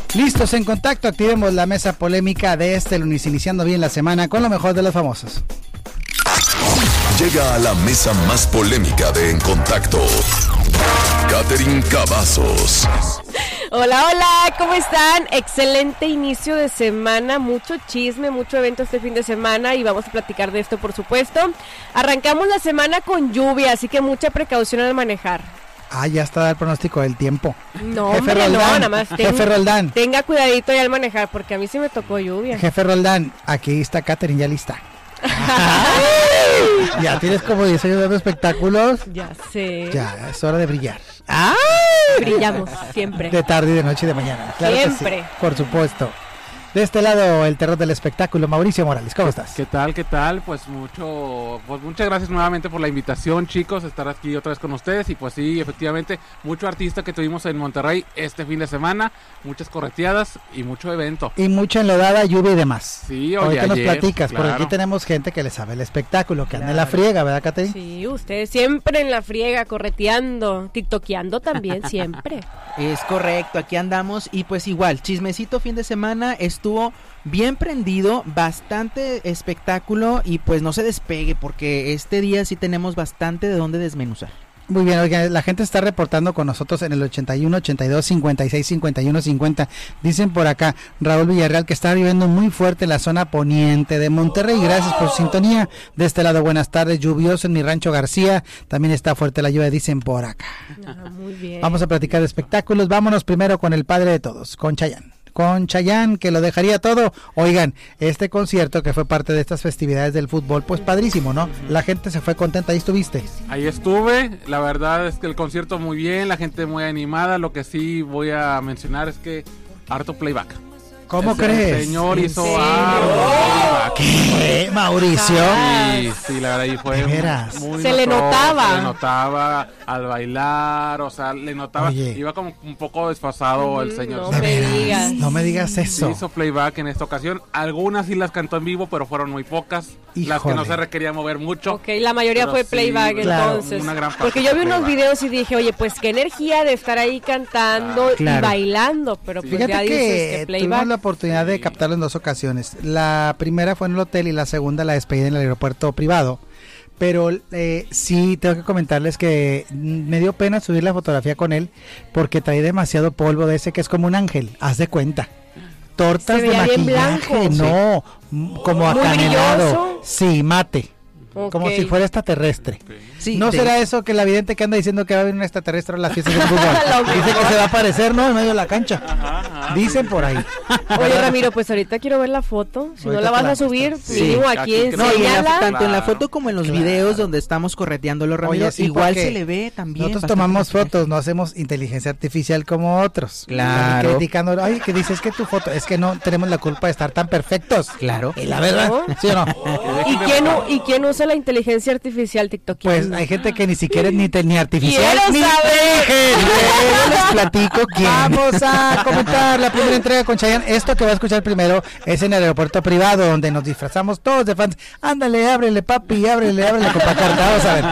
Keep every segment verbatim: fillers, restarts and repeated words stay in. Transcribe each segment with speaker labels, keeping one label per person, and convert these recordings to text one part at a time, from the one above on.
Speaker 1: Listos en contacto, activemos la mesa polémica de este lunes, iniciando bien la semana con lo mejor de los famosos.
Speaker 2: Llega a la mesa más polémica de En Contacto, Katherine Cavazos.
Speaker 3: Hola, hola, ¿cómo están? Excelente inicio de semana, mucho chisme, mucho evento este fin de semana y vamos a platicar de esto, por supuesto. Arrancamos la semana con lluvia, así que mucha precaución al manejar.
Speaker 1: Ah, ya está el pronóstico del tiempo.
Speaker 3: No,
Speaker 1: Jefe
Speaker 3: hombre,
Speaker 1: Roldán,
Speaker 3: no, nada más ten,
Speaker 1: Jefe Roldán.
Speaker 3: Tenga cuidadito ya al manejar, porque a mí sí me tocó lluvia.
Speaker 1: Jefe Roldán, aquí está Katherine, ya lista. Ya tienes como diez años dando espectáculos.
Speaker 3: Ya sé.
Speaker 1: Ya, es hora de brillar.
Speaker 3: ¡Ay! Brillamos, siempre.
Speaker 1: De tarde, de noche y de mañana. Claro
Speaker 3: siempre.
Speaker 1: Que sí, por supuesto. De este lado, el terror del espectáculo, Mauricio Morales, ¿cómo estás?
Speaker 4: ¿Qué tal, qué tal? Pues mucho, pues muchas gracias nuevamente por la invitación, chicos, estar aquí otra vez con ustedes. Y pues sí, efectivamente, mucho artista que tuvimos en Monterrey este fin de semana, muchas correteadas y mucho evento.
Speaker 1: Y mucha enlodada, lluvia y demás.
Speaker 4: Sí, oye,
Speaker 1: ahorita nos
Speaker 4: ayer,
Speaker 1: platicas,
Speaker 4: claro.
Speaker 1: porque aquí tenemos gente que le sabe el espectáculo, que
Speaker 3: Claro.
Speaker 1: anda en la friega, ¿verdad, Katherine?
Speaker 3: Sí, ustedes siempre en la friega, correteando, tiktokeando también, siempre.
Speaker 5: Es correcto, aquí andamos y pues igual, chismecito fin de semana, estuvo bien prendido, bastante espectáculo y pues no se despegue porque este día sí tenemos bastante de dónde desmenuzar.
Speaker 1: Muy bien, oigan, la gente está reportando con nosotros en el ochenta y uno, ochenta y dos, cincuenta y seis, cincuenta y uno, cincuenta. Dicen por acá, Raúl Villarreal, que está lloviendo muy fuerte en la zona poniente de Monterrey. Gracias por su sintonía. De este lado, buenas tardes, lluvioso en mi rancho García. También está fuerte la lluvia, dicen por acá.
Speaker 3: Ah, muy bien.
Speaker 1: Vamos a platicar de espectáculos. Vámonos primero con el padre de todos, con Chayanne. Con Chayanne, que lo dejaría todo. Oigan, este concierto que fue parte de estas festividades del fútbol, pues padrísimo, ¿no? La gente se fue contenta, ahí estuviste.
Speaker 4: Ahí estuve, la verdad es que el concierto muy bien, la gente muy animada. Lo que sí voy a mencionar es que harto playback.
Speaker 1: ¿Cómo
Speaker 4: Ese
Speaker 1: crees?
Speaker 4: señor hizo
Speaker 3: ¿En
Speaker 4: harto playback.
Speaker 1: ¿Qué, Mauricio?
Speaker 4: Sí, sí, la verdad, y fue
Speaker 1: ¿De veras?
Speaker 4: muy
Speaker 3: Se le
Speaker 4: notorio,
Speaker 3: notaba.
Speaker 4: Se le notaba al bailar, o sea, le notaba,
Speaker 1: Oye.
Speaker 4: iba como un poco desfasado
Speaker 3: Mm,
Speaker 4: el señor.
Speaker 3: no
Speaker 1: ¿De
Speaker 3: me
Speaker 1: veras?
Speaker 3: digas.
Speaker 1: No me digas
Speaker 4: Sí
Speaker 1: eso.
Speaker 4: hizo playback en esta ocasión, algunas sí las cantó en vivo, pero fueron muy pocas, las que
Speaker 1: Híjole.
Speaker 4: no se requería mover mucho.
Speaker 3: Ok, la mayoría
Speaker 4: Pero
Speaker 3: fue
Speaker 4: sí,
Speaker 3: playback,
Speaker 1: claro,
Speaker 3: entonces.
Speaker 4: una gran parte
Speaker 3: Porque yo vi
Speaker 4: fue
Speaker 3: unos
Speaker 4: playback.
Speaker 3: videos y dije, oye, pues qué energía de estar ahí cantando
Speaker 4: Ah,
Speaker 1: claro.
Speaker 3: y bailando, pero
Speaker 4: Sí.
Speaker 3: pues ya
Speaker 1: Fíjate
Speaker 3: dices
Speaker 1: que
Speaker 3: que
Speaker 1: tuvimos
Speaker 3: playback.
Speaker 1: la oportunidad de captarlo en dos ocasiones. La primera fue en el hotel y la segunda la despedida en el aeropuerto privado. Pero eh, sí tengo que comentarles que me dio pena subir la fotografía con él porque trae demasiado polvo de ese que es como un ángel, haz de cuenta. Tortas
Speaker 3: Se
Speaker 1: de
Speaker 3: veía bien
Speaker 1: maquillaje,
Speaker 3: blanco.
Speaker 1: no, m- como
Speaker 3: Muy
Speaker 1: acanelado.
Speaker 3: brilloso.
Speaker 1: Sí, mate.
Speaker 3: Ok.
Speaker 1: Como si fuera extraterrestre.
Speaker 5: Sí,
Speaker 1: ¿No
Speaker 5: de-
Speaker 1: será eso que la vidente que anda diciendo que va a venir un extraterrestre a las fiestas del fútbol?
Speaker 3: Lo
Speaker 1: Dice
Speaker 3: mejor.
Speaker 1: que se va a aparecer, ¿no? En medio de la cancha. Dicen por ahí.
Speaker 3: Oye, Ramiro, pues ahorita quiero ver la foto. Si no
Speaker 1: Ahorita
Speaker 3: la vas
Speaker 1: te la
Speaker 3: a subir,
Speaker 1: muestro.
Speaker 4: Sí,
Speaker 3: mínimo
Speaker 4: aquí
Speaker 3: aquí
Speaker 4: que
Speaker 5: No, y en la-
Speaker 3: enséñala.
Speaker 5: tanto en la
Speaker 4: Claro.
Speaker 5: foto como en los
Speaker 1: Claro.
Speaker 5: videos donde estamos correteando los Ramiro,
Speaker 1: Oye, sí,
Speaker 5: igual
Speaker 1: porque
Speaker 5: se le ve también.
Speaker 1: Nosotros
Speaker 5: bastante
Speaker 1: tomamos
Speaker 5: maquillaje.
Speaker 1: fotos, no hacemos inteligencia artificial como otros.
Speaker 5: Claro.
Speaker 1: Y criticando, ay, que dices que tu foto, es que no tenemos la culpa de estar tan perfectos.
Speaker 5: Claro.
Speaker 1: Y la verdad,
Speaker 3: ¿No?
Speaker 1: ¿sí o no?
Speaker 3: ¿Y quién, u- ¿Y quién usa la inteligencia artificial TikTok?
Speaker 1: Pues hay gente que ni siquiera es ni, te- ni artificial
Speaker 3: Quiero
Speaker 1: ni
Speaker 3: saber.
Speaker 1: inteligente. Yo les platico quién. Vamos a comentar la primera entrega con Chayanne. Esto que va a escuchar primero es en el aeropuerto privado donde nos disfrazamos todos de fans. Ándale, ábrele, papi, ábrele, ábrele, copa carta. Vamos a ver.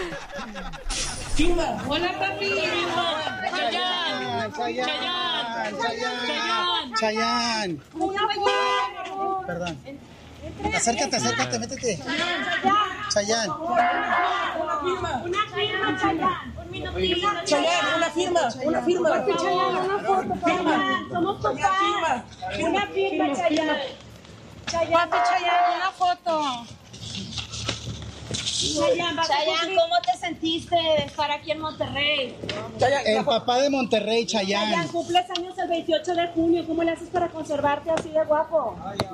Speaker 6: Hola, papi. Chayanne,
Speaker 1: Chayanne. Perdón. Acércate, acércate, métete. Chayanne.
Speaker 6: Una firma, Chayanne. Un minutito. Chayanne, una firma, una firma. Chayanne, una foto, Chayanne. Somos papás. Una firma, Chayanne. Chayanne, Chayanne, una foto. Chayanne, ¿cómo te sentiste de estar aquí en Monterrey?
Speaker 1: El papá de Monterrey, Chayanne.
Speaker 6: Chayanne, cumples años el veintiocho de junio. ¿Cómo le haces para conservarte así de guapo?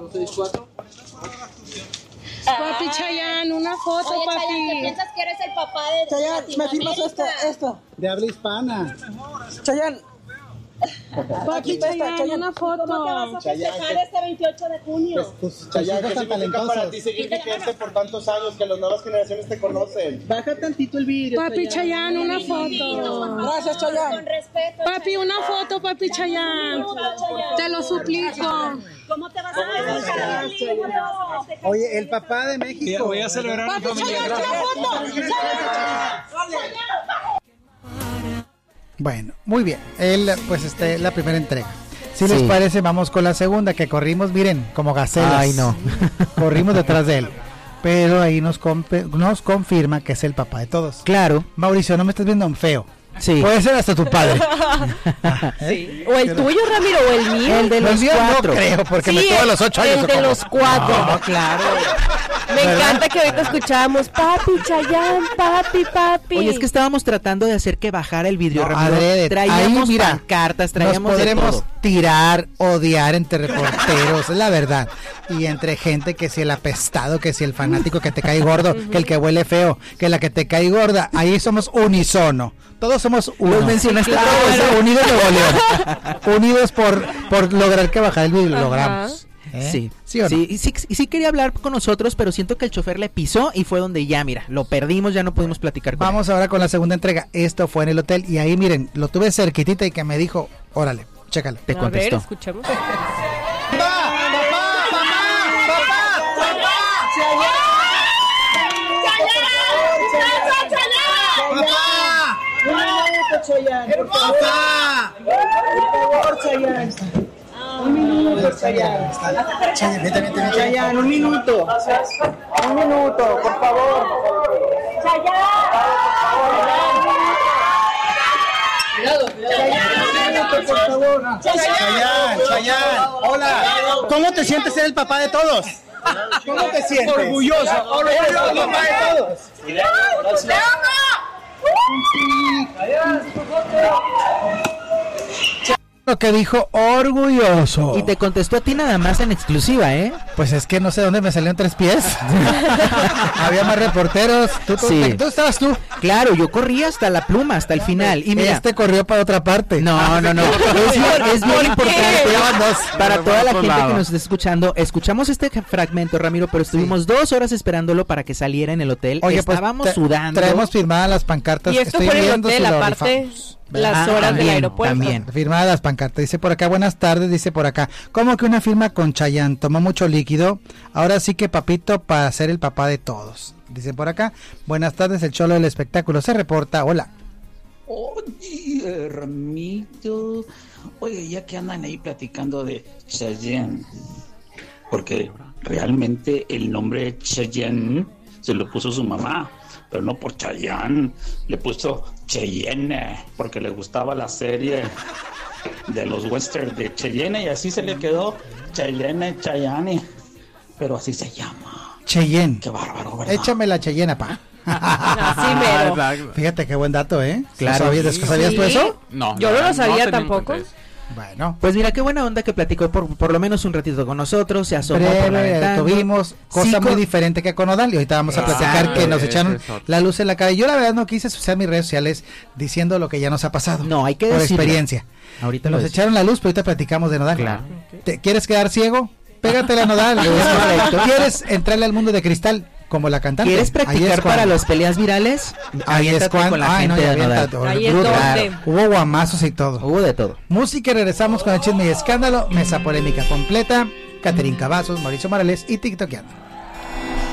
Speaker 6: Papi Chayanne, una foto,
Speaker 7: Oye,
Speaker 6: papi.
Speaker 7: Chayanne, ¿te piensas que eres el papá de
Speaker 6: Chayanne, ¿me firmas esto? Esto.
Speaker 1: De habla hispana.
Speaker 6: Chayanne. Papi Chayanne, una foto. ¿Cómo te vas a festejar este veintiocho de junio?
Speaker 1: Pues,
Speaker 8: Chayanne,
Speaker 1: hijos
Speaker 8: ¿qué
Speaker 1: tan
Speaker 8: significa para
Speaker 1: talentosos.
Speaker 8: ti seguir vigente por tantos años que las nuevas generaciones te conocen?
Speaker 5: Baja tantito el vídeo.
Speaker 6: Papi Chayanne, una foto. Gracias,
Speaker 7: Con
Speaker 6: Chayanne.
Speaker 7: respeto.
Speaker 6: Papi, una foto, papi Chayanne. Te lo suplico.
Speaker 7: ¿Cómo te vas a festejar? ¿Cómo te vas a festejar?
Speaker 1: Oye, el papá de México. Voy a celebrar
Speaker 6: Papi Chayanne, una foto.
Speaker 1: Bueno, muy bien. Él, pues, este, la primera entrega. Si
Speaker 5: Sí.
Speaker 1: les parece, vamos con la segunda, que corrimos, miren, como gacelas.
Speaker 5: Ay, no.
Speaker 1: Corrimos detrás de él. Pero ahí nos, comp- nos confirma que es el papá de todos.
Speaker 5: Claro,
Speaker 1: Mauricio, no me estás viendo feo.
Speaker 5: sí.
Speaker 1: Puede ser hasta tu padre.
Speaker 3: Sí. O el tuyo, Ramiro, o el mío.
Speaker 5: El de
Speaker 1: Los
Speaker 5: los
Speaker 1: míos
Speaker 5: cuatro.
Speaker 1: no creo, porque
Speaker 3: Sí,
Speaker 1: me tuvo a los ocho años.
Speaker 3: el
Speaker 1: ¿o
Speaker 3: de
Speaker 1: cómo?
Speaker 3: los cuatro.
Speaker 5: No, claro.
Speaker 3: Me encanta que ahorita escuchábamos papi, Chayán, papi, papi.
Speaker 5: Oye, es que estábamos tratando de hacer que bajara el vidrio,
Speaker 1: No,
Speaker 5: Ramiro.
Speaker 1: adrede.
Speaker 5: Traíamos
Speaker 1: Ahí, mira,
Speaker 5: pancartas,
Speaker 1: Nos
Speaker 5: traíamos de
Speaker 1: podremos
Speaker 5: todo.
Speaker 1: tirar, odiar entre reporteros, es la verdad. Y entre gente que si el apestado, que si el fanático que te cae gordo, que el que huele feo, que la que te cae gorda. Ahí somos unisono. Todos somos uno.
Speaker 5: Los mencionaste
Speaker 1: Todos
Speaker 5: todos.
Speaker 1: unidos de León. Unidos por, por lograr que bajar el vidrio. Lo
Speaker 3: Ajá.
Speaker 1: logramos. ¿Eh?
Speaker 5: Sí,
Speaker 1: ¿Sí o no?
Speaker 5: sí, y sí, y sí quería hablar con nosotros, pero siento que el chofer le pisó y fue donde ya, mira, lo perdimos, ya no pudimos platicar con
Speaker 1: Vamos ahora con la segunda entrega. Esto fue en el hotel y ahí miren, lo tuve cerquitita y que me dijo, órale, chécalo.
Speaker 5: él. Te
Speaker 3: A ver,
Speaker 5: contestó.
Speaker 3: escuchemos.
Speaker 6: Chayanne, por favor. Por favor, Chayanne. Un minuto, Chayanne. Chayanne, un minuto. Un minuto, por favor. Chayanne, por favor.
Speaker 8: Chayanne, Chayanne, hola. ¿Cómo te sientes ser el papá de todos? ¿Cómo te sientes? Orgulloso, orgulloso, papá de todos.
Speaker 1: Lo que dijo orgulloso.
Speaker 5: Y te contestó a ti nada más en exclusiva, ¿eh?
Speaker 1: Pues es que no sé dónde me salieron tres pies. Había más reporteros. ¿Tú, tú,
Speaker 5: Sí.
Speaker 1: tú estabas tú.
Speaker 5: Claro, yo corrí hasta la pluma, hasta el final. Y mira,
Speaker 1: Este corrió para otra parte.
Speaker 5: no, no, no. Es bien, es bien importante
Speaker 1: Llevan dos.
Speaker 5: para toda la
Speaker 4: Por
Speaker 5: gente
Speaker 4: lado.
Speaker 5: que nos está escuchando. Escuchamos este fragmento, Ramiro, pero estuvimos dos horas esperándolo para que saliera en el hotel.
Speaker 1: Oye, pues
Speaker 5: Estábamos
Speaker 1: tra-
Speaker 5: sudando.
Speaker 1: traemos firmadas las pancartas.
Speaker 3: Y esto
Speaker 1: Estoy
Speaker 3: fue en el
Speaker 1: viendo
Speaker 3: hotel,
Speaker 1: si lo
Speaker 3: aparte,
Speaker 1: rifamos.
Speaker 3: las
Speaker 5: Ah,
Speaker 3: horas del
Speaker 5: también,
Speaker 3: aeropuerto.
Speaker 5: también.
Speaker 1: Firmadas las pancartas. Dice por acá, buenas tardes, dice por acá. ¿Cómo que una firma con Chayanne? Tomó mucho líquido. Ahora sí que papito para ser el papá de todos. Dice por acá, buenas tardes, el cholo del espectáculo se reporta. Hola.
Speaker 9: Oye, Ramito, oye, ya que andan ahí platicando de Chayanne, porque realmente el nombre Chayanne se lo puso su mamá, pero no por Chayanne, le puso Cheyenne, porque le gustaba la serie de los westerns de Cheyenne y así se le quedó Cheyenne, Chayanne, pero así se llama.
Speaker 1: Cheyenne.
Speaker 9: Qué bárbaro, ¿verdad?
Speaker 1: Échame la Cheyenne, pa.
Speaker 3: Así mero.
Speaker 4: Exacto.
Speaker 1: Fíjate qué buen dato, ¿eh?
Speaker 5: Claro.
Speaker 1: ¿No sabías,
Speaker 4: Sí.
Speaker 1: ¿sabías tú
Speaker 3: Sí.
Speaker 1: eso?
Speaker 4: No,
Speaker 3: Yo
Speaker 4: la
Speaker 3: no lo
Speaker 4: verdad,
Speaker 3: sabía
Speaker 4: tenía en
Speaker 3: tampoco.
Speaker 4: cuenta eso.
Speaker 1: Bueno.
Speaker 5: Pues mira, qué buena onda que platicó por, por lo menos un ratito con nosotros, se asomó por la
Speaker 1: Breve,
Speaker 5: ventana.
Speaker 1: tuvimos cosa
Speaker 5: Sí,
Speaker 1: muy
Speaker 5: con-
Speaker 1: diferente que con Odal y ahorita vamos a platicar
Speaker 5: Exacto.
Speaker 1: que nos
Speaker 4: Ese
Speaker 1: echaron
Speaker 4: es otro.
Speaker 1: la luz en la cara. Yo la verdad no quise asociar mis redes sociales diciendo lo que ya nos ha pasado.
Speaker 5: No, hay que
Speaker 1: por
Speaker 5: decirlo.
Speaker 1: experiencia.
Speaker 5: Ahorita lo
Speaker 1: Nos
Speaker 5: decimos.
Speaker 1: echaron la luz, pero ahorita platicamos de Nodal.
Speaker 5: Claro.
Speaker 1: ¿Te quieres quedar ciego? Pégatela a Nodal. Es correcto. ¿Quieres entrarle al mundo de cristal como la cantante?
Speaker 5: ¿Quieres
Speaker 1: Ahí
Speaker 5: practicar
Speaker 1: es
Speaker 5: para
Speaker 1: cuando.
Speaker 5: las peleas virales?
Speaker 1: Ahí es
Speaker 5: Aviéntate
Speaker 1: cuando.
Speaker 5: con la
Speaker 1: Ay, no,
Speaker 5: gente
Speaker 1: ya
Speaker 5: de Nodal.
Speaker 1: aviéntate.
Speaker 3: Ahí es
Speaker 1: Brutal.
Speaker 3: donde.
Speaker 1: Hubo guamazos y todo.
Speaker 5: Hubo de todo.
Speaker 1: Música y regresamos con el chisme y escándalo. Mesa polémica completa. Caterín Cavazos, Mauricio Morales y TikTokeando.